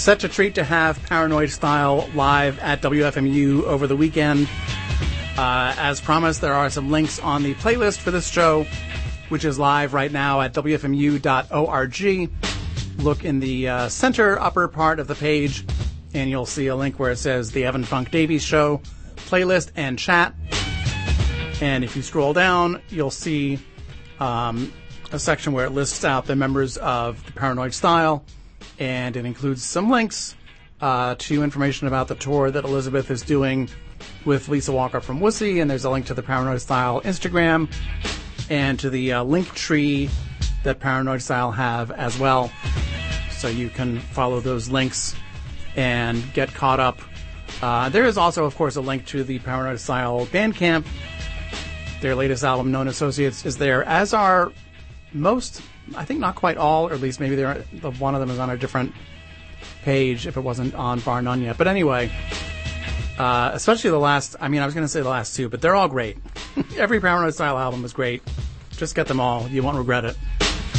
Such a treat to have Paranoid Style live at WFMU over the weekend. As promised, there are some links on the playlist for this show, which is live right now at WFMU.org. Look in the center upper part of the page, and you'll see a link where it says The Evan Funk Davies Show, playlist and chat. And if you scroll down, you'll see a section where it lists out the members of the Paranoid Style, and it includes some links to information about the tour that Elizabeth is doing with Lisa Walker from Wussy, and there's a link to the Paranoid Style Instagram and to the link tree that Paranoid Style have as well. So you can follow those links and get caught up. There is also, of course, a link to the Paranoid Style Bandcamp. Their latest album, Known Associates, is there, as are most, I think not quite all, or at least maybe one of them is on a different page if it wasn't on Bar None yet. But anyway, especially the last, I was going to say the last two, but they're all great. Every Paranoid Style album is great. Just get them all. You won't regret it.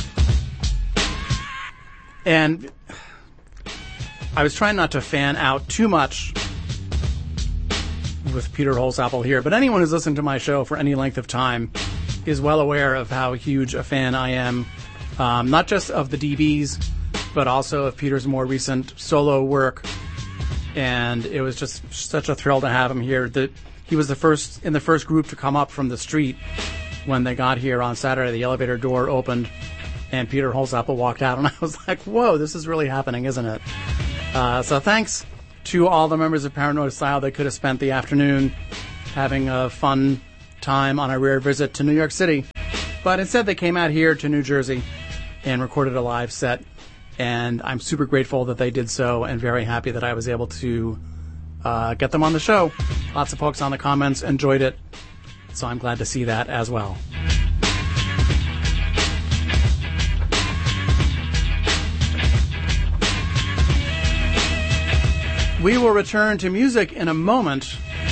And I was trying not to fan out too much with Peter Holsapple here, but anyone who's listened to my show for any length of time is well aware of how huge a fan I am, not just of the DBs, but also of Peter's more recent solo work. And it was just such a thrill to have him here. He was in the first group to come up from the street when they got here on Saturday. The elevator door opened, and Peter Holsapple walked out, and I was like, whoa, this is really happening, isn't it? So thanks to all the members of Paranoid Style that could have spent the afternoon having a fun time on a rare visit to New York City. But instead they came out here to New Jersey and recorded a live set, and I'm super grateful that they did so and very happy that I was able to get them on the show. Lots of folks on the comments enjoyed it, so I'm glad to see that as well. We will return to music in a moment,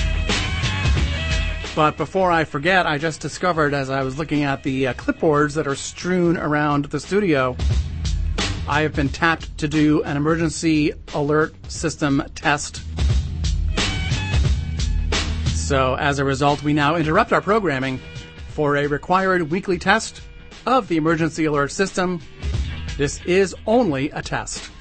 but before I forget, I just discovered as I was looking at the clipboards that are strewn around the studio, I have been tapped to do an emergency alert system test. So as a result, we now interrupt our programming for a required weekly test of the emergency alert system. This is only a test.